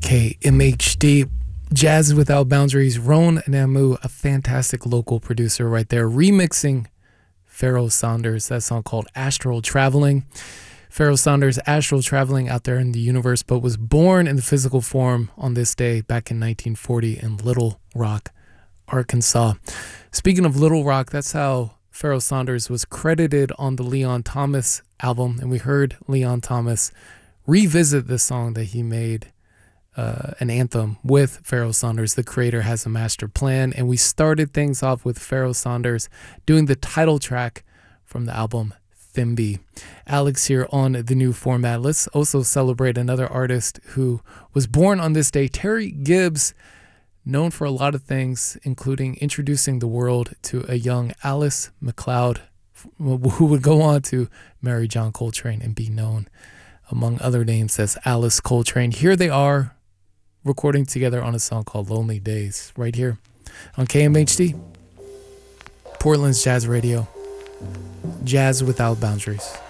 KMHD. Jazz Without Boundaries. Ron Namu, a fantastic local producer right there, remixing Pharoah Sanders, that song called Astral Traveling. Pharoah Sanders, astral traveling out there in the universe, but was born in the physical form on this day back in 1940 in Little Rock, Arkansas. Speaking of Little Rock, that's how Pharoah Sanders was credited on the Leon Thomas album, and we heard Leon Thomas revisit the song that he made an anthem with Pharoah Sanders. The Creator Has a Master Plan, and we started things off with Pharoah Sanders doing the title track from the album Thimby. Alex here on the new format. Let's also celebrate another artist who was born on this day, Terry Gibbs, known for a lot of things, including introducing the world to a young Alice MacLeod, who would go on to marry John Coltrane and be known, among other names, as Alice Coltrane. Here they are, recording together on a song called Lonely Days, right here on KMHD, Portland's Jazz Radio. Jazz Without Boundaries.